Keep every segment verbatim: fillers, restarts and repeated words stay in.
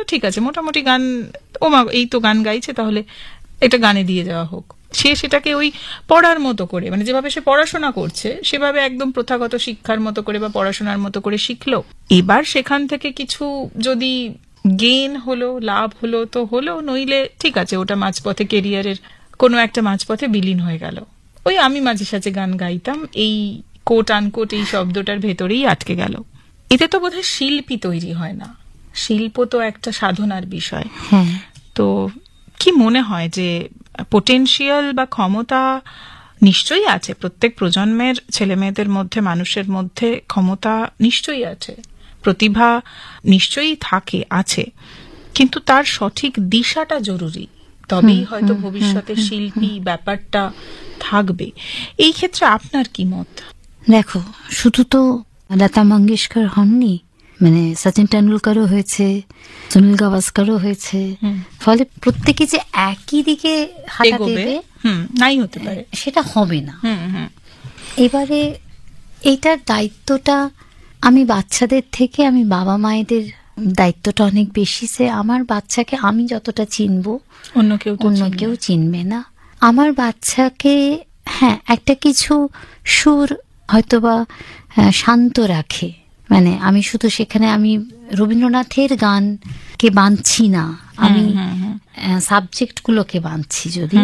ঠিক আছে, মোটামুটি গান, ও মা এই তো গান গাইছে, তাহলে এটা গানে দিয়ে যাওয়া হোক। সে সেটাকে ওই পড়ার মতো করে, মানে যেভাবে সে পড়াশোনা করছে সেভাবে একদম প্রথাগত শিক্ষার মতো করে বা পড়াশোনার মতো করে শিখলো। এবার সেখান থেকে কিছু যদি গেইন হলো, লাভ হলো তো হলো, নইলে ঠিক আছে, ওটা মাঝপথে কেরিয়ারের কোনো একটা মাঝপথে বিলীন হয়ে গেল। ওই আমি মাঝে সাঝে গান গাইতাম, এই কোট আনকোট এই শব্দটার ভেতরেই আটকে গেল। এতে তো বোধহয় শিল্পী তৈরি হয় না। শিল্প তো একটা সাধনার বিষয়। তো কি মনে হয় যে পোটেনশিয়াল বা ক্ষমতা নিশ্চয়ই আছে প্রত্যেক প্রজন্মের ছেলে মেয়েদের মধ্যে, মানুষের মধ্যে ক্ষমতা নিশ্চয়ই আছে, প্রতিভা নিশ্চয়ই থাকে, আছে, কিন্তু তার সঠিক দিশাটা জরুরি, তবেই হয়তো ভবিষ্যতে শিল্পী ব্যাপারটা থাকবে। এই ক্ষেত্রে আপনার কি মত? দেখো, শুধু তো লতা মঙ্গেশকর হননি, মানে সচিন টেন্ডুলকারও হয়েছে, সুনীল গাভাস্করও হয়েছে, ফলে প্রত্যেকে যে একই দিকে হাঁটা দেবে নাই হতে পারে, সেটা হবে না। এবারে এইটার দায়িত্বটা আমি বাচ্চাদের থেকে, আমি বাবা মায়েদের দায়িত্বটা অনেক বেশি, যে আমার বাচ্চাকে আমি যতটা চিনবো অন্য কেউ অন্য কেউ চিনবে না। আমার বাচ্চাকে হ্যাঁ একটা কিছু সুর হয়তোবা শান্ত রাখে, মানে আমি শুধু সেখানে আমি রবীন্দ্রনাথের গানকে বাঁধছি না, আমি সাবজেক্ট গুলোকে বাঁধছি। যদি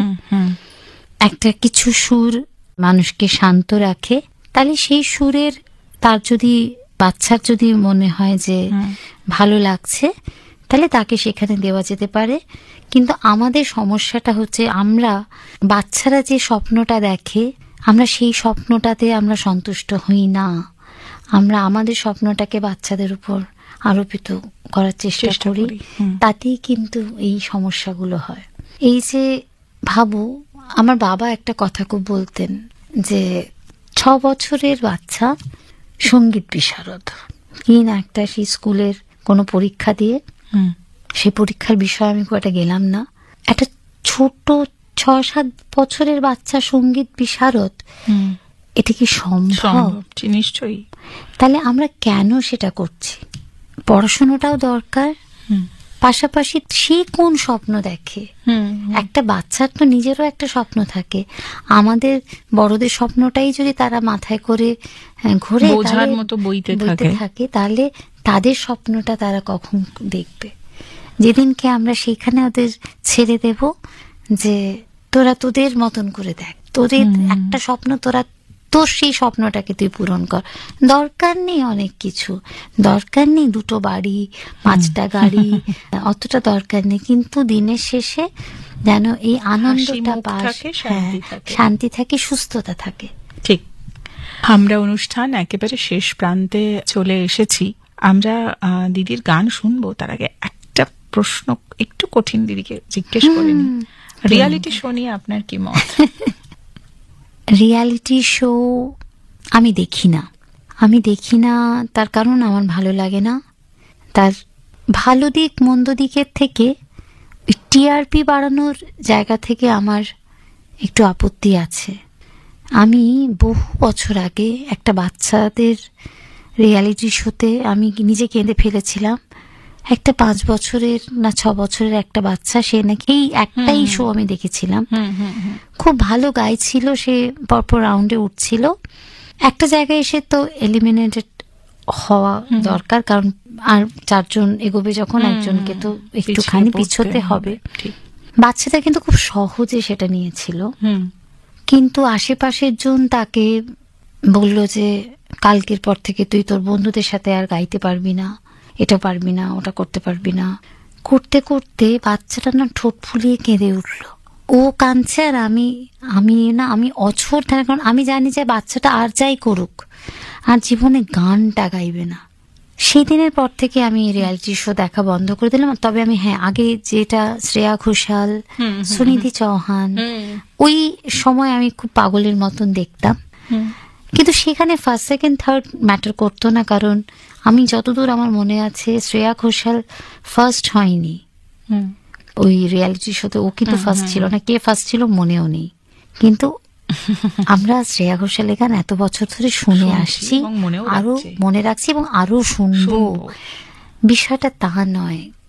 একটা কিছু সুর মানুষকে শান্ত রাখে, তাহলে সেই সুরের তার যদি বাচ্চার যদি মনে হয় যে ভালো লাগছে, তাহলে তাকে সেখানে দেওয়া যেতে পারে। কিন্তু আমাদের সমস্যাটা হচ্ছে, আমরা বাচ্চারা যে স্বপ্নটা দেখে, আমরা সেই স্বপ্নটাতে আমরা সন্তুষ্ট হই না, আমরা আমাদের স্বপ্নটাকে বাচ্চাদের উপর আরোপিত করার চেষ্টা করি, তাতেই কিন্তু এই সমস্যাগুলো হয়। এই যে ভাবো, আমার বাবা একটা কথা খুব বলতেন যে ছ বছরের বাচ্চা সঙ্গীত বিশারদ, কি না একটা সেই স্কুলের কোনো পরীক্ষা দিয়ে, সে পরীক্ষার বিষয়ে আমি খুব একটা গেলাম না, একটা ছোট ছ সাত বছরের বাচ্চা সঙ্গীত বিশারদ, এটা কি সম্ভব? নিশ্চয়ই। তাহলে আমরা কেন সেটা করছি? পড়াশোনাটাও দরকার, পাশাপাশি সে কোন স্বপ্ন দেখে, একটা বাচ্চার তো নিজেরও একটা স্বপ্ন থাকে। আমাদের বড়দের স্বপ্নটাই যদি তারা মাথায় করে ঘুরে বোঝার মতো বইতে থাকে, তাহলে তাদের স্বপ্নটা তারা কখন দেখবে? যেদিনকে আমরা সেখানে ওদের ছেড়ে দেব যে তোরা তোদের মতন করে দেখ, তোদের একটা স্বপ্ন, তোরা তোর সেই স্বপ্নটাকে তুই পূরণ কর, দরকার নেই অনেক কিছু, দরকার নেই দুটো বাড়ি, পাঁচটা গাড়ি, অতটা দরকার নেই, কিন্তু দিনের শেষে যেন এই আনন্দটা পাস, শান্তি থাকে, সুস্থতা থাকে। ঠিক। আমরা অনুষ্ঠান একেবারে শেষ প্রান্তে চলে এসেছি। আমরা দিদির গান শুনবো, তার আগে একটা প্রশ্ন একটু কঠিন দিদিকে জিজ্ঞেস করিনি। রিয়ালিটি শো নিয়ে আপনার কি মত? রিয়ালিটি শো আমি দেখি না, আমি দেখি না তার কারণ আমার ভালো লাগে না। তার ভালো দিক মন্দ দিকের থেকে টিআরপি বাড়ানোর জায়গা থেকে আমার একটু আপত্তি আছে। আমি বহু বছর আগে একটা বাচ্চাদের রিয়ালিটি শোতে আমি নিজে কেঁদে ফেলেছিলাম। একটা পাঁচ বছরের না ছ বছরের একটা বাচ্চা, সে নাকি এই একটাই শো আমি দেখেছিলাম, খুব ভালো গাইছিল, সে পরপর রাউন্ডে উঠছিল, একটা জায়গায় এসে তো এলিমিনেটেড হওয়া দরকার, কারণ আর চারজন এগোবে যখন, একজনকে তো একটুখানি পিছোতে হবে। বাচ্চাটা কিন্তু খুব সহজে সেটা নিয়েছিল, কিন্তু আশেপাশের জন তাকে বলল যে কালকের পর থেকে তুই তোর বন্ধুদের সাথে আর গাইতে পারবি না, এটা পারবি না, ওটা করতে পারবি না। করতে করতে বাচ্চাটা না ঠোঁট ফুলিয়ে কেঁদে উঠলো। ও কাঁদছে আর আমি আমি না আমি অঝোর, কারণ আমি জানি যে বাচ্চাটা আর যাই করুক আর জীবনে গানটা গাইবে না। সেই দিনের পর থেকে আমি রিয়ালিটি শো দেখা বন্ধ করে দিলাম। তবে আমি হ্যাঁ আগে যেটা শ্রেয়া ঘোষাল, সুনিধি চৌহান, ওই সময় আমি খুব পাগলের মতন দেখতাম, কিন্তু সেখানে ফার্স্ট সেকেন্ড থার্ড ম্যাটার করতো না, কারণ আমি যতদূর আমার মনে আছে শ্রেয়া ঘোষাল ফার্স্ট হয়নি ওই রিয়ালিটি শোতে, ও কিন্তু ফার্স্ট ছিল না, কে ফার্স্ট ছিল মনেও নেই, কিন্তু আমরা শ্রেয়া ঘোষালের গান এত বছর ধরে শুনে আসছি, আরো মনে রাখছি এবং আরো শুনবো। বিষয়টা তা নয়,